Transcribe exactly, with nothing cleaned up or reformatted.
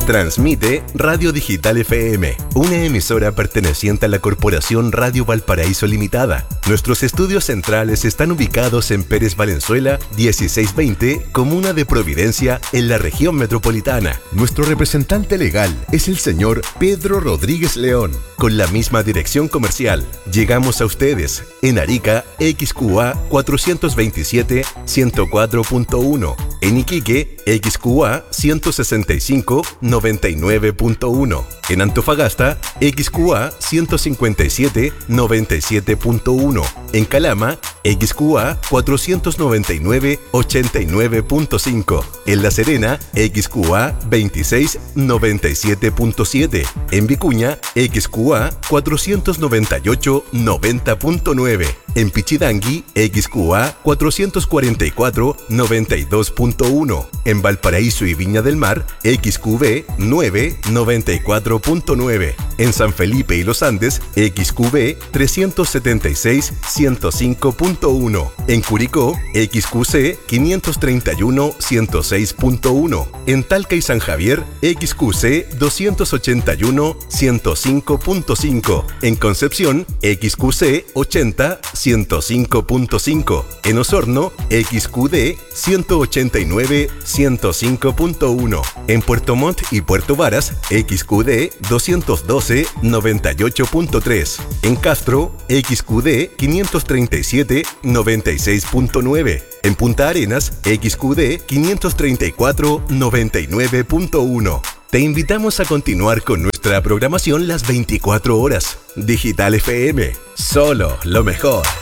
Transmite Radio Digital F M, una emisora perteneciente a la Corporación Radio Valparaíso Limitada. Nuestros estudios centrales están ubicados en Pérez Valenzuela, dieciséis veinte, Comuna de Providencia, en la región metropolitana. Nuestro representante legal es el señor Pedro Rodríguez León, con la misma dirección comercial. Llegamos a ustedes en Arica, X Q A cuatrocientos veintisiete, ciento cuatro punto uno, en Iquique, X Q A ciento sesenta y cinco, noventa y nueve punto uno, en Antofagasta, X Q A ciento cincuenta y siete, noventa y siete punto uno, en Calama, X Q A cuatrocientos noventa y nueve, ochenta y nueve punto cinco, en La Serena, X Q A veintiséis, noventa y siete punto siete, en Vicuña, X Q A cuatrocientos noventa y ocho, noventa punto nueve, en Pichidangui, X Q A cuatrocientos cuarenta y cuatro, noventa y dos punto uno, en Valparaíso y Viña del Mar, X Q B nueve, noventa y cuatro punto nueve, en San Felipe y Los Andes, X Q B trescientos setenta y seis, ciento cinco punto uno, en Curicó, X Q C quinientos treinta y uno, ciento seis punto uno, en Talca y San Javier, X Q C doscientos ochenta y uno, ciento cinco punto cinco, en Concepción, X Q C ochenta, ciento cinco punto cinco, en Osorno, X Q D ciento ochenta y nueve, ciento cinco punto uno, en Puerto Montt y Puerto Varas, X Q D doscientos doce, noventa y ocho punto tres, en Castro, X Q D quinientos treinta y siete, noventa y seis punto nueve, en Punta Arenas, X Q D quinientos treinta y cuatro, noventa y nueve punto uno. Te invitamos a continuar con nuestra programación las veinticuatro horas. Digital F M, solo lo mejor.